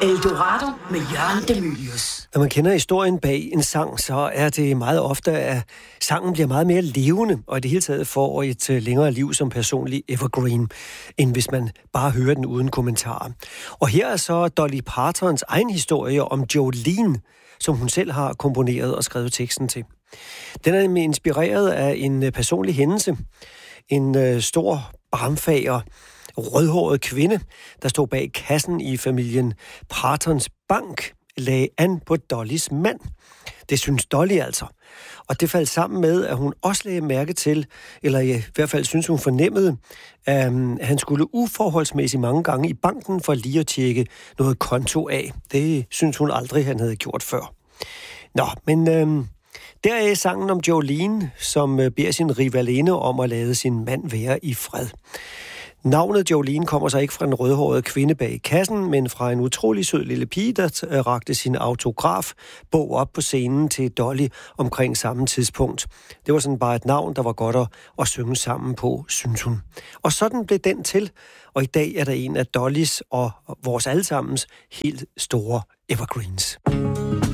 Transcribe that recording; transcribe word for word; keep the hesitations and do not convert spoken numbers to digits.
Eldorado med Jørgen De Mylius. Når man kender historien bag en sang, så er det meget ofte, at sangen bliver meget mere levende, og i det hele taget får et længere liv som personlig evergreen, end hvis man bare hører den uden kommentarer. Og her er så Dolly Partons egen historie om Jolene, som hun selv har komponeret og skrevet teksten til. Den er inspireret af en personlig hændelse. En stor barmfager, rødhåret kvinde, der stod bag kassen i familien Partons bank, lagde an på Dollys mand. Det synes Dolly altså. Og det faldt sammen med, at hun også lagde mærke til, eller i hvert fald synes hun fornemmede, at han skulle uforholdsmæssigt mange gange i banken for lige at tjekke noget konto af. Det synes hun aldrig, han havde gjort før. Nå, men øhm, der er sangen om Jolene, som beder sin rivalinde om at lade sin mand være i fred. Navnet Jolene kommer så ikke fra den rødhårede kvinde bag kassen, men fra en utrolig sød lille pige, der rakte sin autografbog op på scenen til Dolly omkring samme tidspunkt. Det var sådan bare et navn, der var godt at, at synge sammen på, synes hun. Og sådan blev den til, og i dag er der en af Dollys og vores allesammens helt store evergreens.